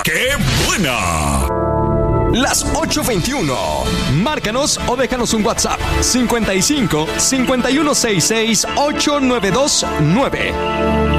¡Qué buena! Las 8:21. Márcanos o déjanos un WhatsApp. 55 5166 8929.